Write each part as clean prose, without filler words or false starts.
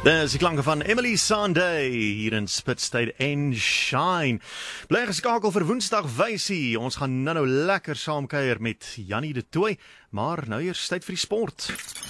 Dis die klanke van Emily Sandé hier in Spitstyd en Shine. Bly geskakel vir Woensdag Wysie. Ons gaan nou lekker saamkuier met Jannie de Tooy, maar nou eers tyd vir die sport.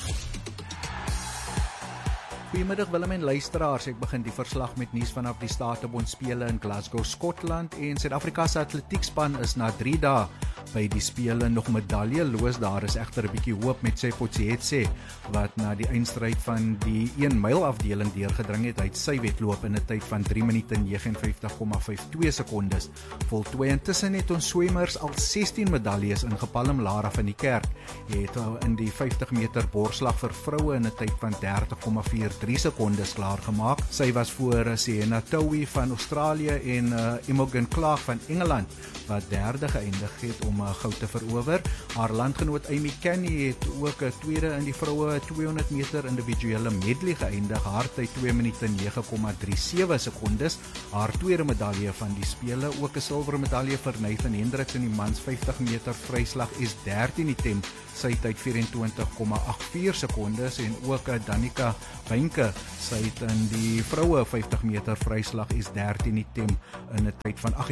Goeiemiddag Willem en luisteraars, ek begin die verslag met nuus vanaf die Statebond spele in Glasgow, Skotland en Suid-Afrika se atletiekspan is na 3 dae by die spele nog medaljeloos. Daar is egter 'n bietjie hoop met Sepotjetse wat na die eindstryd van die 1 myl afdeling deurgedring het. Hy het sy wedloop in 'n tyd van 3 minute en 59,52 sekondes voltooi. Intussen het ons swemmers al 16 medaljes ingepalm. Lara van die Kerk het in die 50 meter borslag vir vroue in 'n tyd van 30,43 sekondes klaargemaak. Sy was voor Sienna Towie van Australië en Imogen Clark van Engeland wat derde geëindig het om goud te verower. Haar landgenoot Amy Kenny het ook 'n tweede in die vroue 200 meter individuele medley geëindig. Haar tyd 2 minute en 9,37 sekondes. Haar tweede medalje van die spele, ook 'n silwer medalje vir Nathan Hendricks in die mans 50 meter vryslag is 13 item. Sy tyd 24,84 sekondes en ook Danica Wynke, sy het in die vroue 50 meter vryslag is 13 item in 'n tyd van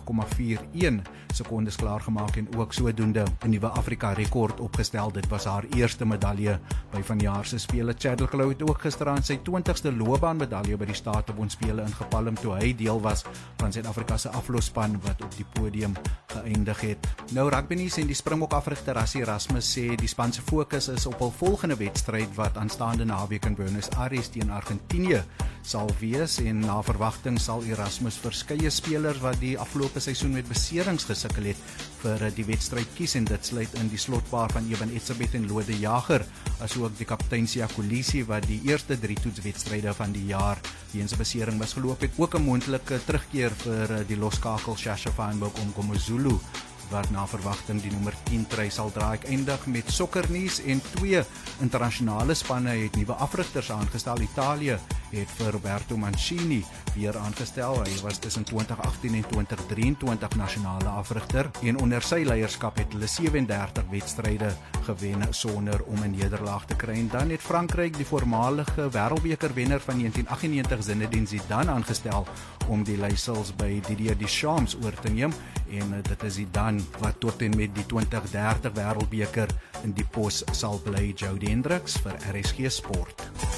28,41 sekondes klaargemaak en ook sodoende 'n nuwe Afrika rekord opgestel. Dit was haar eerste medalje by vanjaar se spele. Chadwick Louw het ook gisteraan sy 20ste loopbaanmedalje by die Statebond spele ingepalm toe hy deel was van Suid-Afrika se aflosspan wat op die podium geëindig het. Nou rugby nuus en die Springbok afrigter Rassie Erasmus sê die span se fokus is op hul volgende wedstryd wat aanstaande naweek in Buenos Aires teen Argentinië sal wees en na verwagting sal Erasmus verskeie spelers wat die afgelope seisoen met beserings gesukkel het vir die wedstryd kies en dit sluit in die slotpaar van Eben Etzebeth en Lode Jager asook die kaptein Siya Kolisi wat die eerste 3 toetswedstryde van die jaar weens 'n besering misgeloop het. Ook 'n moontlike terugkeer vir die loskakel Shasha Fynbok om Komozulu wat na verwagting die nommer 10 trui sal dra. Ek eindig met sokkernuus en 2 internasionale spanne het nuwe afrigters aangestel. Italië het vir Roberto Mancini weer aangestel. Hy was tussen 2018 en 2023 nasionale afrigter en onder sy leierskap het hulle 37 wedstryde gewen sonder om 'n nederlaag te kry. En dan het Frankryk die voormalige wêreldbeker wenner van 1998 Zinedine Zidane aangestel om die leiersels by Didier Deschamps oor te neem en dit is Zidane wat tot en met die 2030 wêreldbeker in die pos sal bly. Jody Hendricks vir RSG Sport.